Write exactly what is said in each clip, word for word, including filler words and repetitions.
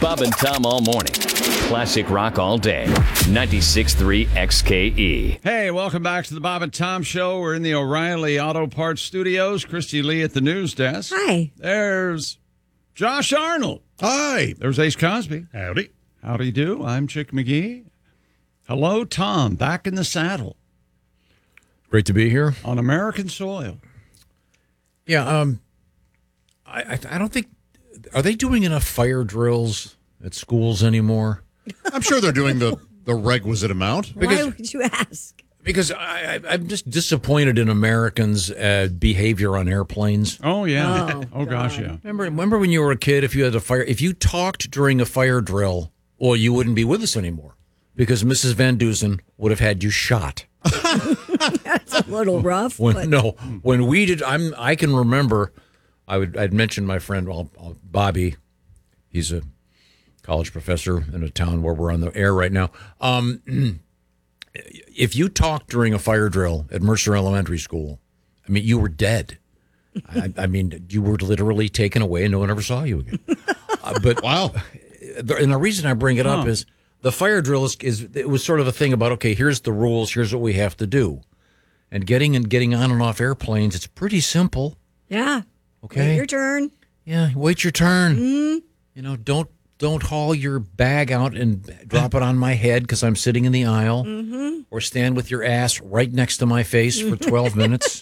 Bob and Tom all morning. Classic rock all day. ninety-six point three X K E. Hey, welcome back to the Bob and Tom Show. We're in the O'Reilly Auto Parts Studios. Christy Lee at the news desk. Hi. There's Josh Arnold. Hi. There's Ace Cosby. Howdy. Howdy do. I'm Chick McGee. Hello, Tom. Back in the saddle Great to be here. on American soil. Yeah, um, I, I I don't think are they doing enough fire drills at schools anymore? I'm sure they're doing the, the requisite amount. Why would you ask? Because I, I I'm just disappointed in Americans' uh, behavior on airplanes. Oh, yeah. Oh, Oh, gosh, God. yeah. Remember, remember when you were a kid? If you had a fire, if you talked during a fire drill, well, you wouldn't be with us anymore because Missus Van Dusen would have had you shot. That's a little rough. When, but no, when we did, I'm. I can remember. I would. I'd mentioned my friend, well, Bobby. He's a college professor in a town where we're on the air right now. Um, if you talked during a fire drill at Mercer Elementary School, I mean, you were dead. I, I mean, you were literally taken away, and no one ever saw you again. Uh, but Wow. and the reason I bring it up Huh. is the fire drill is, is it was sort of a thing about, okay, here's the rules, here's what we have to do. And getting and getting on and off airplanes, it's pretty simple. yeah. Okay. Wait your turn. Yeah, wait your turn. Mm. You know, don't don't haul your bag out and drop it on my head because I'm sitting in the aisle, Mm-hmm. or stand with your ass right next to my face for twelve minutes.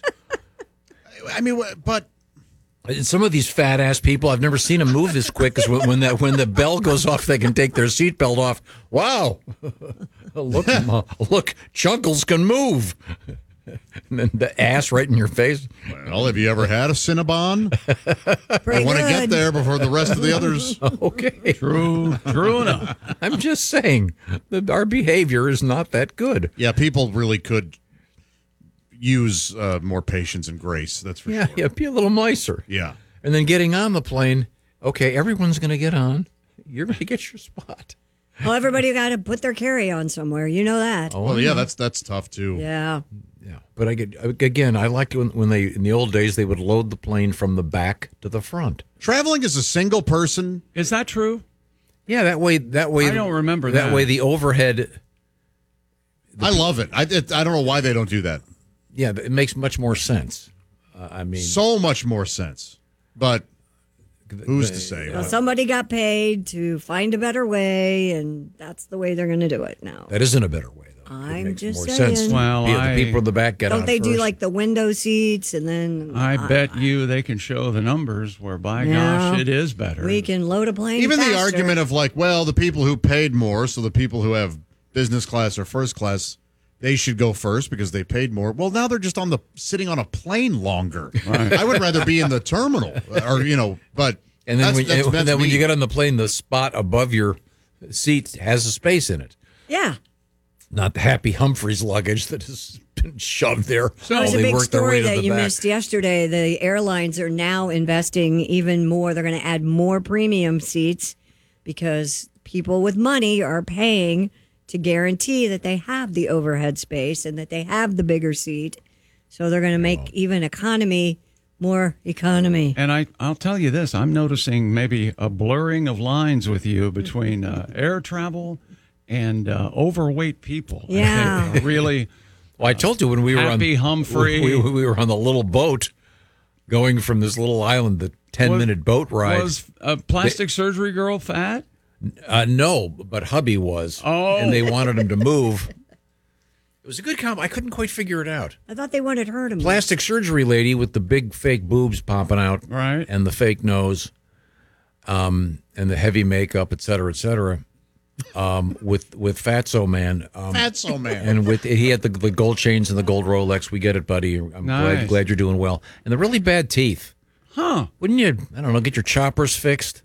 I mean, but And some of these fat ass people, I've never seen them move this quick. Because when, when that when the bell goes off, they can take their seatbelt off. Wow, look, Ma, look, chunkles can move. And then the ass right in your face. well, have you ever had a Cinnabon? Pretty I want to good. get there before the rest of the others. Okay, True, true enough. I'm just saying that our behavior is not that good. Yeah, people really could use uh, more patience and grace. That's for Yeah, sure. yeah, be a little nicer. Yeah. And then getting on the plane, okay, everyone's going to get on. You're going to get your spot. Well, everybody got to put their carry-on somewhere. You know that. Oh, Well, yeah, that's that's tough too. Yeah. yeah. But I get again, I liked when, when they in the old days they would load the plane from the back to the front. Traveling as a single person. Is that true? Yeah, that way. That way. I don't remember that. that. way, the overhead. I love it. I it, I don't know why they don't do that. Yeah, it makes much more sense. Uh, I mean, So much more sense. But who's to say? Well, somebody got paid to find a better way, and that's the way they're going to do it now. that isn't a better way, though. I'm it makes just more saying. sense. Well, Yeah, I- the people in the back get Don't on they do first. like the window seats, and then I bet you they can show the numbers where, by Yeah. gosh, it is better. we can load a plane Even the faster. argument of like, well, the people who paid more, so the people who have business class or first class, they should go first because they paid more. Well, now they're just on the sitting on a plane longer. I would rather be in the terminal, or you know, but And then, that's, when, that's, and that's then when me. you get on the plane, the spot above your seat has a space in it. Yeah. Not the Happy Humphreys luggage that has been shoved there. That was while a they big work their way story to that the you back. missed yesterday. The airlines are now investing even more. They're going to add more premium seats because people with money are paying to guarantee that they have the overhead space and that they have the bigger seat. So they're going to make even economy more economy. And I, I'll tell you this, I'm noticing maybe a blurring of lines with you between uh, air travel and uh, overweight people. Yeah. Really, Well, I told you when we were Happy on Humphrey. we, we, we were on the little boat going from this little island, the ten minute boat ride. was a plastic surgery girl fat? Uh, no, but hubby was. Oh. And they wanted him to move. It was a good comp. I couldn't quite figure it out. I thought they wanted her to move. Plastic surgery lady with the big fake boobs popping out, Right. and the fake nose, um, and the heavy makeup, et cetera, et cetera. Um, with with Fatso Man, um, Fatso Man. and with he had the, the gold chains and the gold Rolex. We get it, buddy. I'm Nice. glad glad you're doing well. And the really bad teeth. Huh. Wouldn't you? I don't know. Get your choppers fixed.